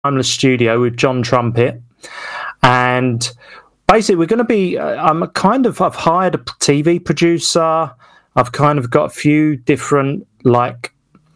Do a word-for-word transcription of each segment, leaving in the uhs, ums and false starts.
Timeless Studio with John Trumpet, and basically we're going to be. Uh, I'm a kind of. I've hired a T V producer. I've kind of got a few different like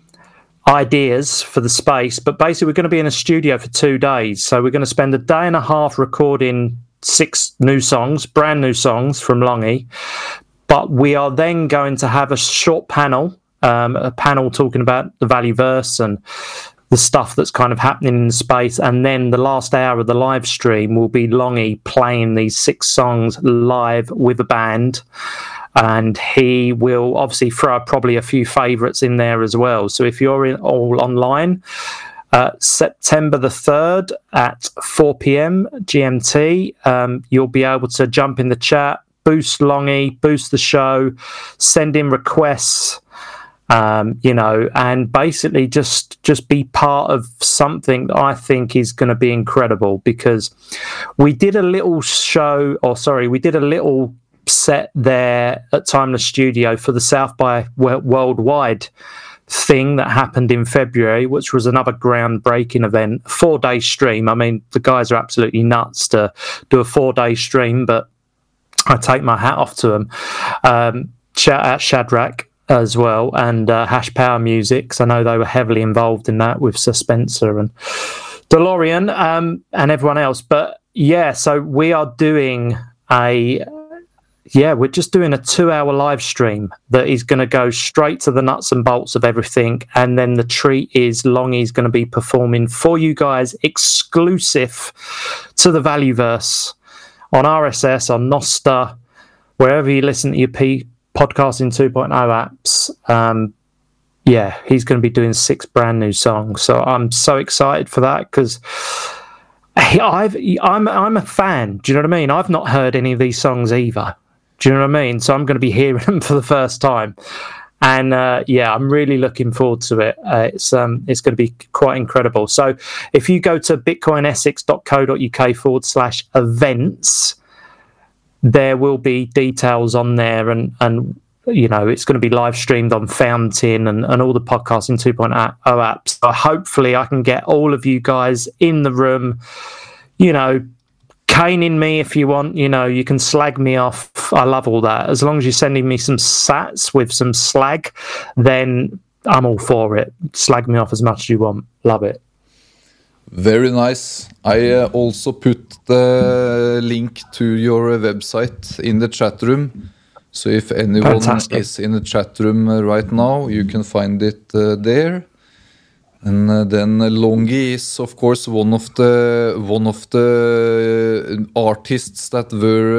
ideas for the space, but basically we're going to be in a studio for two days. So we're going to spend a day and a half recording six new songs, brand new songs from Longy. But we are then going to have a short panel, um, a panel talking about the Valueverse and the stuff that's kind of happening in space. And then the last hour of the live stream will be Longy playing these six songs live with a band. And he will obviously throw probably a few favourites in there as well. So if you're in, all online, uh, September the third at four p.m. G M T, um, you'll be able to jump in the chat, boost Longy, boost the show, send in requests, um, you know, and basically just just be part of something that I think is going to be incredible, because we did a little show, or sorry, we did a little set there at Timeless Studio for the South by Worldwide thing that happened in February, which was another groundbreaking event, four-day stream. I mean, the guys are absolutely nuts to do a four-day stream, but I take my hat off to them. Um, shout out Shadrach as well, and uh, Hash Power Music, 'cause I know they were heavily involved in that with Sir Spencer and DeLorean um, and everyone else. But yeah, so we are doing a yeah, we're just doing a two-hour live stream that is going to go straight to the nuts and bolts of everything. And then the treat is Longy's going to be performing for you guys exclusive to the Valueverse on R S S, on Nostr, wherever you listen to your P- podcasting two point oh apps. Um, yeah, he's going to be doing six brand new songs. So I'm so excited for that, because I've I'm I'm a fan. Do you know what I mean? I've not heard any of these songs either. Do you know what I mean? So I'm going to be hearing them for the first time, and uh, yeah, I'm really looking forward to it. Uh, it's um it's going to be quite incredible. So if you go to bitcoinessex.co.uk forward slash events, there will be details on there, and and you know, it's going to be live streamed on Fountain and, and all the podcasting two point oh apps. So hopefully I can get all of you guys in the room, you know, caning me if you want, you know, you can slag me off. I love all that. As long as you're sending me some sats with some slag, then I'm all for it. Slag me off as much as you want. Love it. Very nice. I uh, also put the link to your website in the chat room. So if anyone Fantastic. is in the chat room uh, right now, you can find it uh, there. And uh, then uh, Longy is, of course, one of the one of the artists that were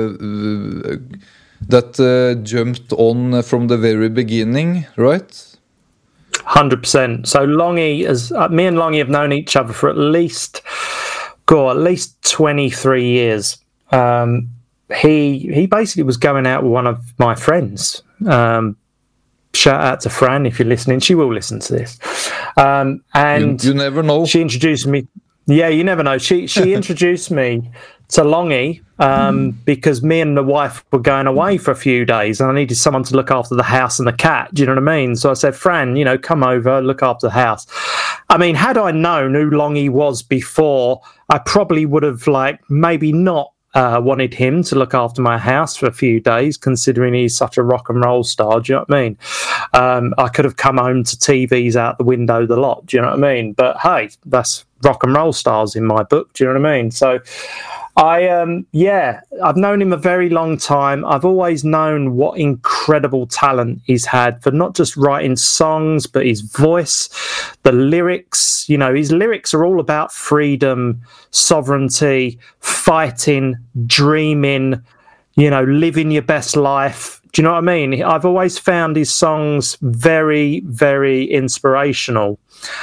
uh, that uh, jumped on from the very beginning, right? one hundred percent. So Longy, as uh, me and Longy have known each other for at least, go at least twenty-three years. Um, he he basically was going out with one of my friends. Um, shout out to Fran if you're listening. She will listen to this. Um, and you, you never know. She introduced me. Yeah, you never know. She she introduced me to Longy um, mm. because me and the wife were going away for a few days, and I needed someone to look after the house and the cat. Do you know what I mean? So I said, Fran, you know, come over, look after the house. I mean, had I known who Longy was before, I probably would have, like, maybe not uh, wanted him to look after my house for a few days, considering he's such a rock and roll star. Do you know what I mean? Um, I could have come home to T Vs out the window the lot. Do you know what I mean? But hey, that's rock and roll stars in my book. Do you know what I mean? So I, um, yeah, I've known him a very long time. I've always known what incredible talent he's had for not just writing songs, but his voice, the lyrics. You know, his lyrics are all about freedom, sovereignty, fighting, dreaming, you know, living your best life. Do you know what I mean? I've always found his songs very, very inspirational.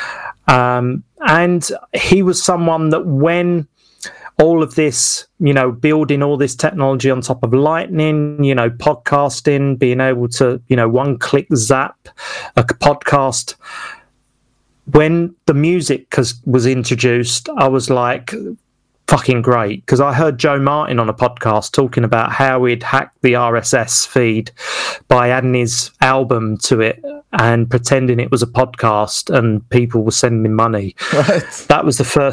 Um, and he was someone that when all of this, you know, building all this technology on top of Lightning, you know, podcasting, being able to, you know, one-click zap a podcast. When the music was introduced, I was like, fucking great, because I heard Joe Martin on a podcast talking about how he'd hacked the R S S feed by adding his album to it and pretending it was a podcast, and people were sending him money. Right. That was the first